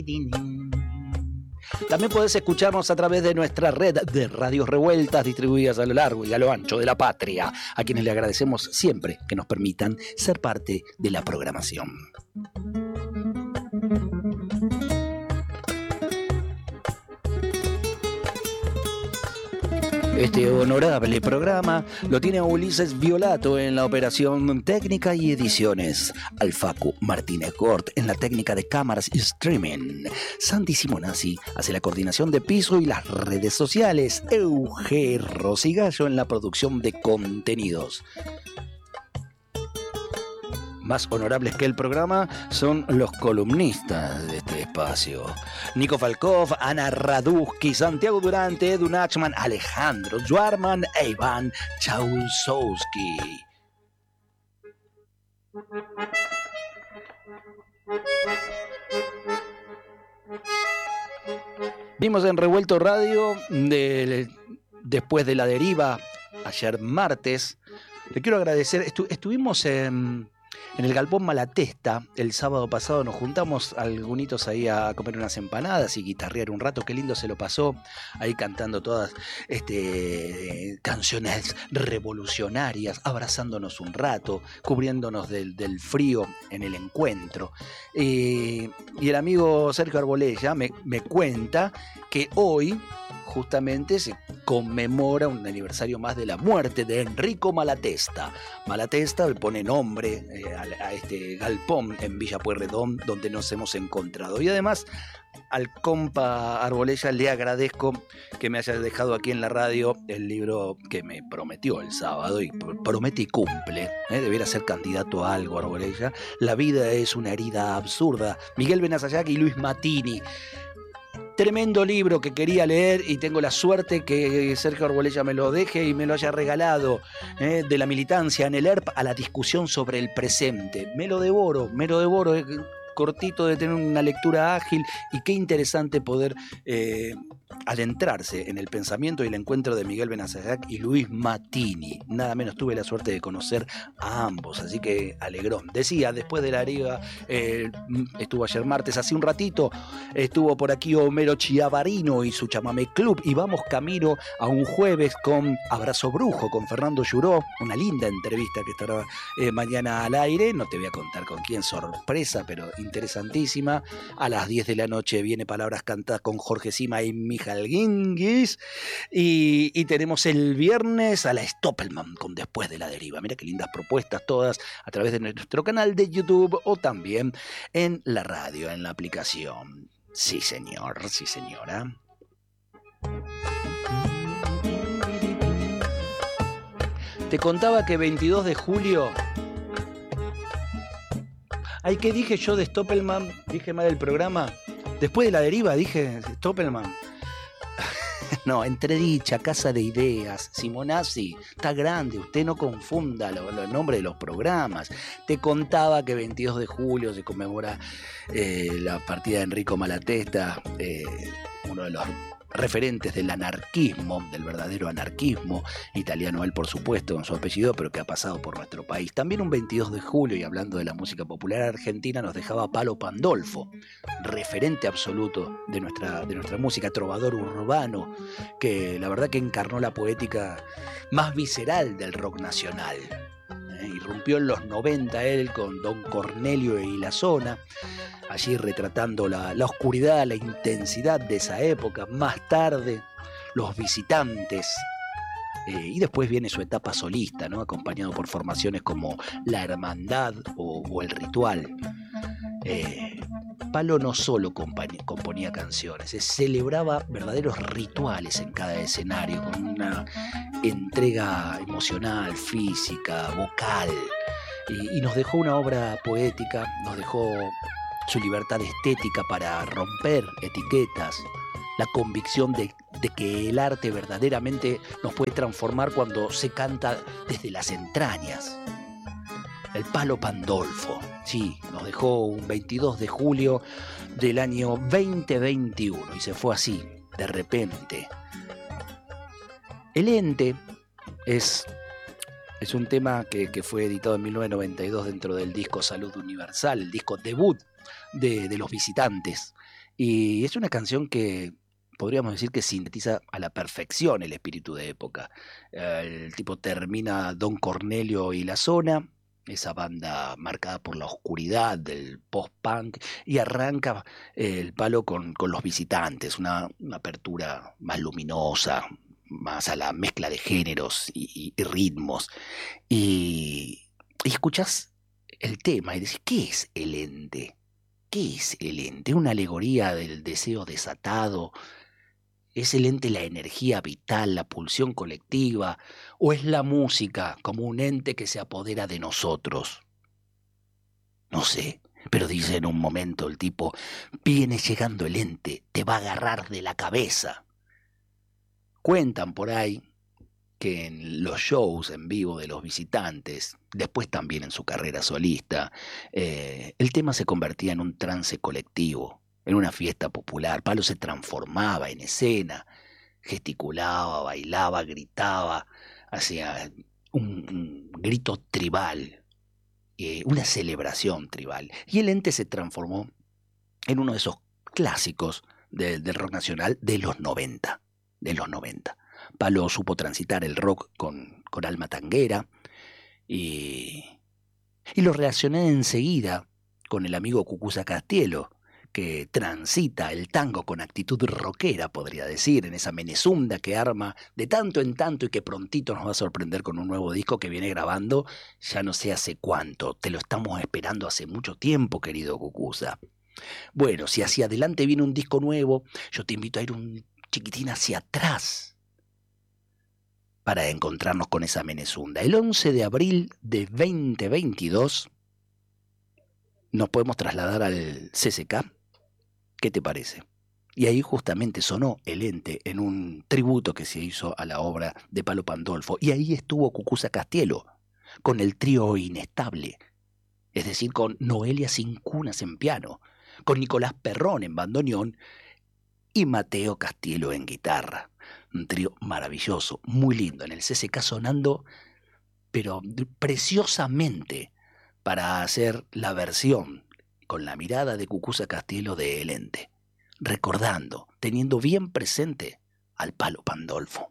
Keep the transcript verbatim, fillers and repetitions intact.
También podés escucharnos a través de nuestra red de radios revueltas distribuidas a lo largo y a lo ancho de la patria, a quienes le agradecemos siempre que nos permitan ser parte de la programación. Este honorable programa lo tiene Ulises Violato en la operación técnica y ediciones, al Facu Martínez Gort en la técnica de cámaras y streaming, Santi Simonazzi hace la coordinación de piso y las redes sociales, Euge Rosigallo en la producción de contenidos. Más honorables que el programa son los columnistas de este espacio. Nico Falkov, Ana Raduski, Santiago Durante, Edu Nachman, Alejandro Schwarman e Iván Chausowski. Vimos en Revuelto Radio, de, después de la deriva, ayer martes. Le quiero agradecer, estu, estuvimos en... En el Galpón Malatesta, el sábado pasado nos juntamos algunitos ahí a comer unas empanadas y guitarrear un rato. Qué lindo se lo pasó, ahí cantando todas este, canciones revolucionarias, abrazándonos un rato, cubriéndonos del, del frío en el encuentro. Eh, y el amigo Sergio Arbolella me, me cuenta que hoy justamente se conmemora un aniversario más de la muerte de Enrico Malatesta. Malatesta le pone nombre eh, a, a este galpón en Villa Pueyrredón donde nos hemos encontrado. Y además al compa Arbolella le agradezco que me haya dejado aquí en la radio el libro que me prometió el sábado, y promete y cumple, ¿eh? Debiera ser candidato a algo Arbolella. La vida es una herida absurda, Miguel Benazayac y Luis Mattini. Tremendo libro que quería leer y tengo la suerte que Sergio Arbolella me lo deje y me lo haya regalado, ¿eh? De la militancia en el E R P a la discusión sobre el presente. Me lo devoro, me lo devoro, eh, cortito, de tener una lectura ágil, y qué interesante poder eh, adentrarse en el pensamiento y el encuentro de Miguel Benazayac y Luis Mattini. Nada menos tuve la suerte de conocer a ambos, así que alegrón. Decía, después de la deriva, eh, estuvo ayer martes, hace un ratito, estuvo por aquí Homero Chiavarino y su Chamamé Club, y vamos camino a un jueves con Abrazo Brujo, con Fernando Lluró, una linda entrevista que estará eh, mañana al aire. No te voy a contar con quién, sorpresa, pero interesantísima. A las diez de la noche viene Palabras Cantadas con Jorge Sima y Mijael Guinguis, y, y tenemos el viernes a la Stoppelman con Después de la Deriva. Mira qué lindas propuestas todas a través de nuestro canal de YouTube o también en la radio, en la aplicación. Sí señor, sí señora. Te contaba que veintidós de julio... Ay, ¿qué dije yo de Stoppelman? Dije mal del programa. Después de la deriva dije Stoppelman. No, Entredicha, Casa de Ideas, Simonazzi, está grande, usted no confunda los lo nombres de los programas. Te contaba que veintidós de julio se conmemora eh, la partida de Enrico Malatesta, eh, uno de los referentes del anarquismo, del verdadero anarquismo italiano, él por supuesto con su apellido, pero que ha pasado por nuestro país. También un veintidós de julio, y hablando de la música popular argentina, nos dejaba Palo Pandolfo, referente absoluto de nuestra, de nuestra música, trovador urbano, que la verdad que encarnó la poética más visceral del rock nacional. Eh, irrumpió en los noventa él con Don Cornelio y La Zona, allí retratando la, la oscuridad, la intensidad de esa época. Más tarde, Los Visitantes, eh, y después viene su etapa solista, ¿no? Acompañado por formaciones como La Hermandad o, o El Ritual. Eh, Palo no solo componía, componía canciones, eh, celebraba verdaderos rituales en cada escenario, con una entrega emocional, física, vocal, y, y nos dejó una obra poética, nos dejó su libertad estética para romper etiquetas, la convicción de, de que el arte verdaderamente nos puede transformar cuando se canta desde las entrañas. El Palo Pandolfo, sí, nos dejó un veintidós de julio del año veinte veintiuno y se fue así, de repente. El Ente es, es un tema que, que fue editado en mil novecientos noventa y dos dentro del disco Salud Universal, el disco debut de, de Los Visitantes. Y es una canción que podríamos decir que sintetiza a la perfección el espíritu de época. Eh, el tipo termina Don Cornelio y la Zona, esa banda marcada por la oscuridad del post-punk, y arranca eh, el Palo con, con Los Visitantes, una, una apertura más luminosa, más a la mezcla de géneros y, y- y ritmos. Y, y escuchás el tema y decís, ¿qué es el ente? ¿Qué es el ente? ¿Una alegoría del deseo desatado? ¿Es el ente la energía vital, la pulsión colectiva? ¿O es la música como un ente que se apodera de nosotros? No sé, pero dice en un momento el tipo, viene llegando el ente, te va a agarrar de la cabeza. Cuentan por ahí que en los shows en vivo de Los Visitantes, después también en su carrera solista, eh, el tema se convertía en un trance colectivo, en una fiesta popular. Palo se transformaba en escena, gesticulaba, bailaba, gritaba, hacía un, un grito tribal, eh, una celebración tribal. Y el ente se transformó en uno de esos clásicos de- del rock nacional de los noventa, de los noventa. Palo supo transitar el rock con, con alma tanguera y, y lo relacioné enseguida con el amigo Cucuza Castielo, que transita el tango con actitud rockera, podría decir, en esa menezunda que arma de tanto en tanto y que prontito nos va a sorprender con un nuevo disco que viene grabando ya no sé hace cuánto. Te lo estamos esperando hace mucho tiempo, querido Cucuza. Bueno, si hacia adelante viene un disco nuevo, yo te invito a ir un chiquitín hacia atrás para encontrarnos con esa menezunda. El once de abril de dos mil veintidós nos podemos trasladar al C C K. ¿Qué te parece? Y ahí justamente sonó el ente en un tributo que se hizo a la obra de Palo Pandolfo. Y ahí estuvo Cucuza Castielo con el trío Inestable, es decir, con Noelia Cincunas en piano, con Nicolás Perrón en bandoneón y Mateo Castielo en guitarra. Un trío maravilloso, muy lindo, en el C C K sonando, pero preciosamente, para hacer la versión con la mirada de Cucuza Castielo de El Ente, recordando, teniendo bien presente al Palo Pandolfo.